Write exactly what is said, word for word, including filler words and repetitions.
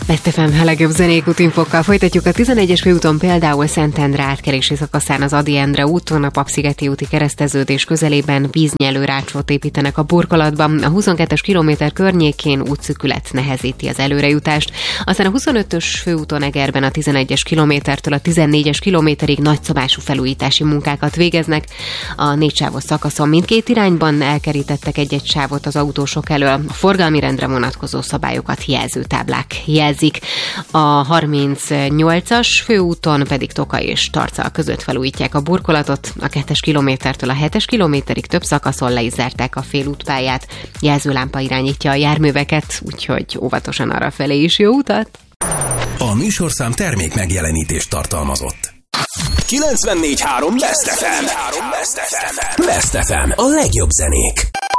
Best ef em, a legjobb zenék útinfokkal folytatjuk. A tizenegyes főúton például Szentendre átkerési szakaszán az Ady Endre úton, a Papszigeti úti kereszteződés közelében víznyelő rácsot építenek a burkolatban. A huszonkettes kilométer környékén útszűkület nehezíti az előrejutást. Aztán a huszonötös főúton Egerben a tizenegyes kilométertől a tizennégyes kilométerig nagyszabású felújítási munkákat végeznek. A négysávos szakaszon mindkét irányban elkerítettek egy-egy sávot az autósok elől. A forgalmi rendre vonatkozó szabályokat jelző táblák jelzik. A harmincnyolcas főúton pedig Tokaj és Tarcal között felújítják a burkolatot. A kettes kilométertől a hetes kilométerig több szakaszon le is zárták a félútpályát. Jelzőlámpa irányítja a járműveket, úgyhogy óvatosan arra felé is jó utat. A műsorszám termék megjelenítést tartalmazott. kilencvennégy három Best ef em. Best ef em. A legjobb zenék.